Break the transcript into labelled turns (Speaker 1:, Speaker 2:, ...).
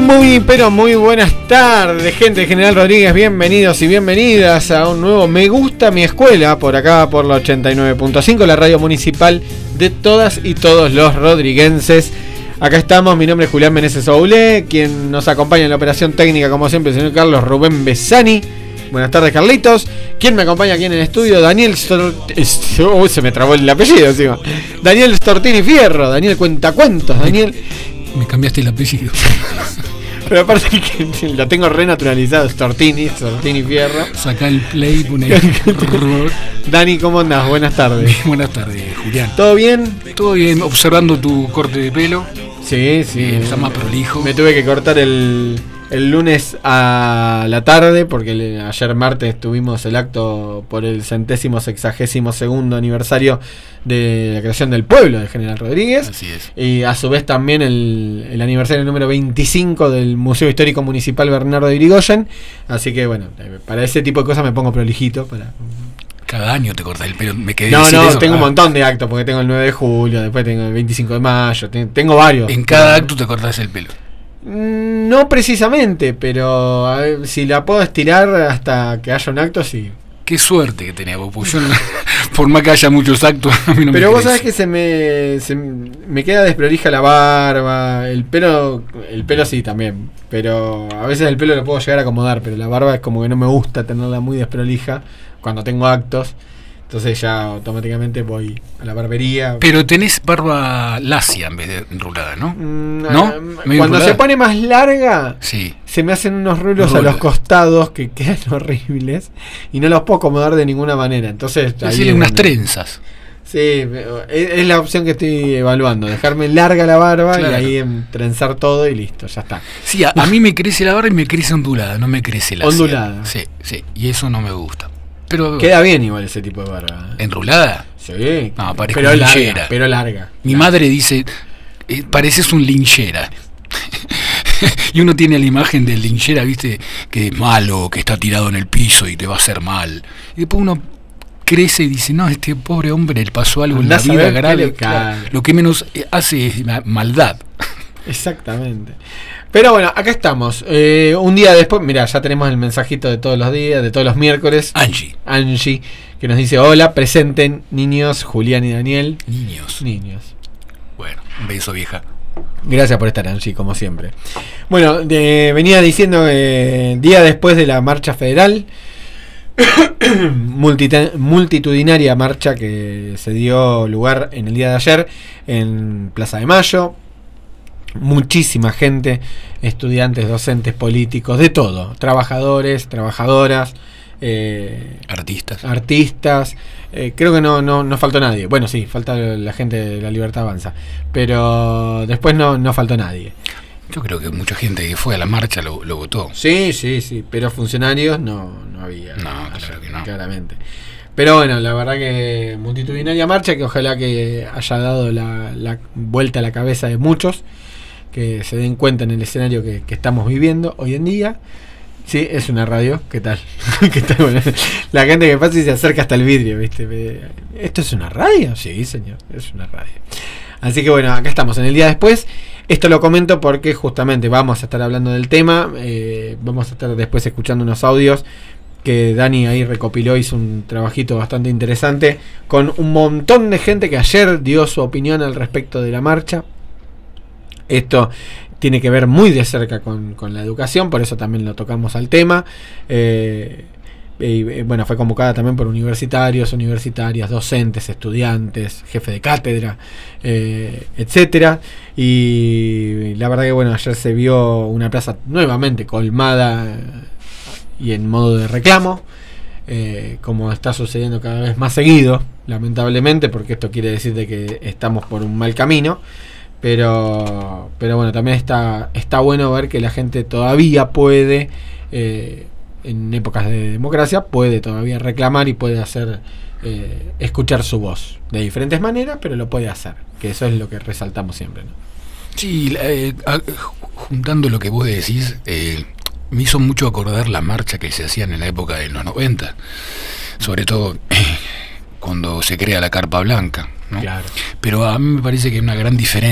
Speaker 1: Muy, pero muy buenas tardes, gente de General Rodríguez. Bienvenidos y bienvenidas a un nuevo Me Gusta Mi Escuela, por acá por la 89.5, la radio municipal de todas y todos los rodriguenses. Acá estamos, mi nombre es Julián Meneses Oulé, quien nos acompaña en la operación técnica, como siempre, el señor Carlos Rubén Besani. Buenas tardes, Carlitos. ¿Quién me acompaña aquí en el estudio? Daniel se me trabó el apellido encima. Daniel Stortini Fierro. Daniel Cuentacuentos. Daniel.
Speaker 2: Me cambiaste el apellido.
Speaker 1: Pero aparte que lo tengo renaturalizado, Stortini Fierro.
Speaker 2: Saca el play, pone.
Speaker 1: Dani, ¿cómo andás? Buenas tardes.
Speaker 2: Buenas tardes, Julián.
Speaker 1: ¿Todo bien?
Speaker 2: Todo bien, observando tu corte de pelo.
Speaker 1: Sí.
Speaker 2: Está más prolijo.
Speaker 1: Me tuve que cortar el lunes a la tarde, porque ayer martes tuvimos el acto por el 162º aniversario de la creación del pueblo de General Rodríguez.
Speaker 2: Así es.
Speaker 1: Y a su vez también el aniversario número 25 del Museo Histórico Municipal Bernardo de Irigoyen. Así que bueno, para ese tipo de cosas me pongo prolijito.
Speaker 2: Cada año te cortas el pelo, me quedé
Speaker 1: No,
Speaker 2: eso.
Speaker 1: tengo un montón de actos, porque tengo el 9 de julio, después tengo el 25 de mayo, tengo varios.
Speaker 2: En cada acto te cortas el pelo.
Speaker 1: No precisamente, pero a ver, si la puedo estirar hasta que haya un acto, sí.
Speaker 2: Qué suerte que tenés vos, pues yo no, por más que haya muchos actos, a mí no
Speaker 1: pero
Speaker 2: me
Speaker 1: vos
Speaker 2: crece.
Speaker 1: sabés que se me queda desprolija la barba, el pelo sí también, pero a veces el pelo lo puedo llegar a acomodar, pero la barba es como que no me gusta tenerla muy desprolija cuando tengo actos. Entonces ya automáticamente voy a la barbería.
Speaker 2: Pero tenés barba lacia en vez de enrulada, ¿no? ¿No?
Speaker 1: Cuando
Speaker 2: enrulada.
Speaker 1: se pone más larga,
Speaker 2: sí,
Speaker 1: se me hacen unos rulos a los costados que quedan horribles y no los puedo acomodar de ninguna manera. Entonces
Speaker 2: hacerle unas trenzas.
Speaker 1: Sí, es la opción que estoy evaluando, dejarme larga la barba, claro, y ahí trenzar todo y listo, ya está.
Speaker 2: Sí, a mí me crece la barba y me crece ondulada, no me crece lacia.
Speaker 1: Ondulada.
Speaker 2: Sí, y eso no me gusta. Pero
Speaker 1: queda bien igual ese tipo de barba.
Speaker 2: ¿Enrulada?
Speaker 1: Sí.
Speaker 2: No, parezco
Speaker 1: pero
Speaker 2: linchera.
Speaker 1: Larga, pero larga.
Speaker 2: Mi madre dice, pareces un linchera. Y uno tiene la imagen del linchera, viste, que es malo, que está tirado en el piso y te va a hacer mal. Y después uno crece y dice, no, este pobre hombre le pasó algo en la vida grave. Claro, lo que menos hace es maldad.
Speaker 1: Exactamente. Pero bueno, acá estamos. Un día después, mirá, ya tenemos el mensajito de todos los días, de todos los miércoles. Angie, que nos dice: hola, presenten niños, Julián y Daniel.
Speaker 2: Niños. Bueno, un beso, vieja.
Speaker 1: Gracias por estar, Angie, como siempre. Bueno, venía diciendo que día después de la marcha federal, multitudinaria marcha que se dio lugar en el día de ayer en Plaza de Mayo. Muchísima gente, estudiantes, docentes, políticos, de todo, trabajadores, trabajadoras, artistas. Creo que no faltó nadie. Bueno, sí, falta la gente de La Libertad Avanza, pero después no faltó nadie.
Speaker 2: Yo creo que mucha gente que fue a la marcha lo votó.
Speaker 1: Sí, pero funcionarios no había.
Speaker 2: No, claro que no.
Speaker 1: Claramente. Pero bueno, la verdad que multitudinaria marcha que ojalá que haya dado la vuelta a la cabeza de muchos, que se den cuenta en el escenario que estamos viviendo hoy en día. Sí, es una radio, ¿qué tal? Bueno, la gente que pasa y se acerca hasta el vidrio, ¿viste? ¿Esto es una radio? Sí, señor, es una radio. Así que bueno, acá estamos en el día después. Esto lo comento porque justamente vamos a estar hablando del tema, vamos a estar después escuchando unos audios que Dani ahí recopiló, hizo un trabajito bastante interesante con un montón de gente que ayer dio su opinión al respecto de la marcha. Esto tiene que ver muy de cerca con la educación, por eso también lo tocamos al tema. Bueno, fue convocada también por universitarios, universitarias, docentes, estudiantes, jefe de cátedra, etcétera. Y la verdad que bueno, ayer se vio una plaza nuevamente colmada y en modo de reclamo, como está sucediendo cada vez más seguido, lamentablemente, porque esto quiere decir de que estamos por un mal camino. Pero bueno, también está bueno ver que la gente todavía puede, en épocas de democracia, puede todavía reclamar y puede hacer escuchar su voz de diferentes maneras, pero lo puede hacer, que eso es lo que resaltamos siempre, ¿no?
Speaker 2: Sí, juntando lo que vos decís, me hizo mucho acordar la marcha que se hacían en la época de los 90, sobre todo cuando se crea la Carpa Blanca, ¿no?
Speaker 1: Claro.
Speaker 2: Pero a mí me parece que hay una gran diferencia